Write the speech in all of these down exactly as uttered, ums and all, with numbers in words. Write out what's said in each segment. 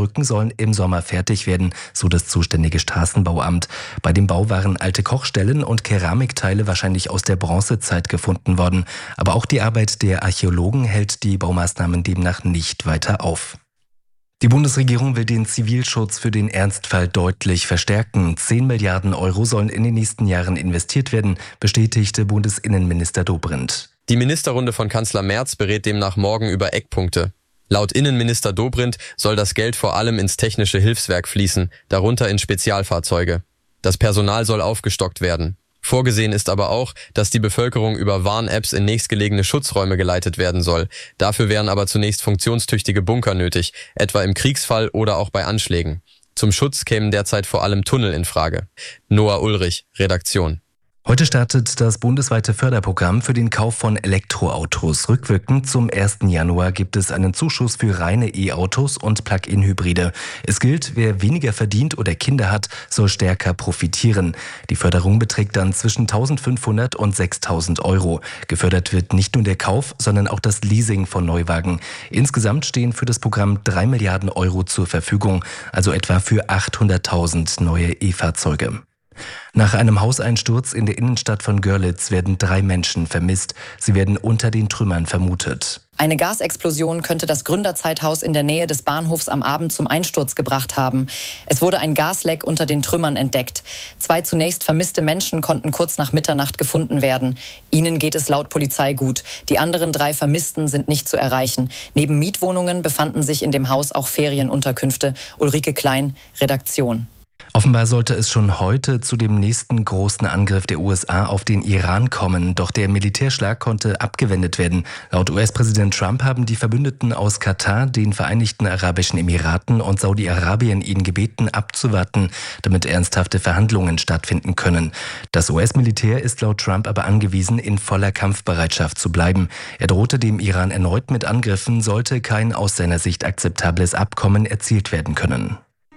Brücken sollen im Sommer fertig werden, so das zuständige Straßenbauamt. Bei dem Bau waren alte Kochstellen und Keramikteile wahrscheinlich aus der Bronzezeit gefunden worden. Aber auch die Arbeit der Archäologen hält die Baumaßnahmen demnach nicht weiter auf. Die Bundesregierung will den Zivilschutz für den Ernstfall deutlich verstärken. zehn Milliarden Euro sollen in den nächsten Jahren investiert werden, bestätigte Bundesinnenminister Dobrindt. Die Ministerrunde von Kanzler Merz berät demnach morgen über Eckpunkte. Laut Innenminister Dobrindt soll das Geld vor allem ins technische Hilfswerk fließen, darunter in Spezialfahrzeuge. Das Personal soll aufgestockt werden. Vorgesehen ist aber auch, dass die Bevölkerung über Warn-Apps in nächstgelegene Schutzräume geleitet werden soll. Dafür wären aber zunächst funktionstüchtige Bunker nötig, etwa im Kriegsfall oder auch bei Anschlägen. Zum Schutz kämen derzeit vor allem Tunnel in Frage. Noah Ulrich, Redaktion. Heute startet das bundesweite Förderprogramm für den Kauf von Elektroautos. Rückwirkend zum ersten Januar gibt es einen Zuschuss für reine E-Autos und Plug-in-Hybride. Es gilt, wer weniger verdient oder Kinder hat, soll stärker profitieren. Die Förderung beträgt dann zwischen eintausendfünfhundert und sechstausend Euro. Gefördert wird nicht nur der Kauf, sondern auch das Leasing von Neuwagen. Insgesamt stehen für das Programm drei Milliarden Euro zur Verfügung, also etwa für achthunderttausend neue E-Fahrzeuge. Nach einem Hauseinsturz in der Innenstadt von Görlitz werden drei Menschen vermisst. Sie werden unter den Trümmern vermutet. Eine Gasexplosion könnte das Gründerzeithaus in der Nähe des Bahnhofs am Abend zum Einsturz gebracht haben. Es wurde ein Gasleck unter den Trümmern entdeckt. Zwei zunächst vermisste Menschen konnten kurz nach Mitternacht gefunden werden. Ihnen geht es laut Polizei gut. Die anderen drei Vermissten sind nicht zu erreichen. Neben Mietwohnungen befanden sich in dem Haus auch Ferienunterkünfte. Ulrike Klein, Redaktion. Offenbar sollte es schon heute zu dem nächsten großen Angriff der U S A auf den Iran kommen. Doch der Militärschlag konnte abgewendet werden. Laut U S-Präsident Trump haben die Verbündeten aus Katar, den Vereinigten Arabischen Emiraten und Saudi-Arabien ihn gebeten, abzuwarten, damit ernsthafte Verhandlungen stattfinden können. Das U S-Militär ist laut Trump aber angewiesen, in voller Kampfbereitschaft zu bleiben. Er drohte dem Iran erneut mit Angriffen, sollte kein aus seiner Sicht akzeptables Abkommen erzielt werden können.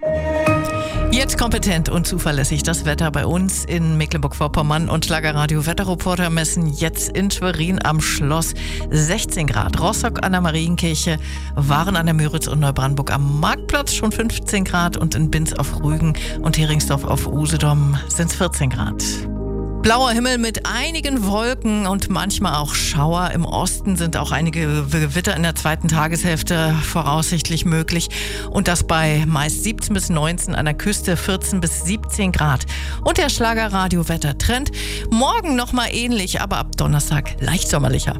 Jetzt kompetent und zuverlässig das Wetter bei uns in Mecklenburg-Vorpommern und Schlagerradio Wetterreporter messen jetzt in Schwerin am Schloss sechzehn Grad. Rostock an der Marienkirche, Waren an der Müritz und Neubrandenburg am Marktplatz schon fünfzehn Grad und in Binz auf Rügen und Heringsdorf auf Usedom sind es vierzehn Grad. Blauer Himmel mit einigen Wolken und manchmal auch Schauer. Im Osten sind auch einige Gewitter in der zweiten Tageshälfte voraussichtlich möglich. Und das bei meist siebzehn bis neunzehn, an der Küste vierzehn bis siebzehn Grad. Und der Schlager-Radio-Wettertrend. Morgen nochmal ähnlich, aber ab Donnerstag leicht sommerlicher.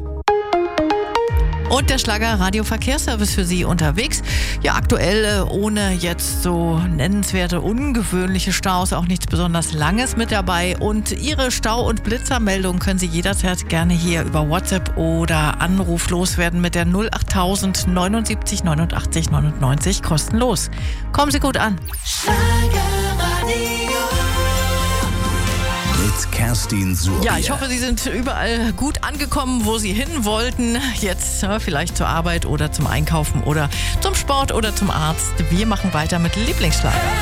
Und der Schlager-Radio-Verkehrsservice für Sie unterwegs. Ja, aktuell ohne jetzt so nennenswerte, ungewöhnliche Staus, auch nichts besonders Langes mit dabei. Und Ihre Stau- und Blitzermeldung können Sie jederzeit gerne hier über WhatsApp oder Anruf loswerden mit der null achttausend neunundsiebzig neunundachtzig neunundneunzig kostenlos. Kommen Sie gut an. Mit Kerstin Surbier. Ja, ich hoffe, Sie sind überall gut angekommen, wo Sie hin wollten. Jetzt ja, vielleicht zur Arbeit oder zum Einkaufen oder zum Sport oder zum Arzt. Wir machen weiter mit Lieblingsschlager.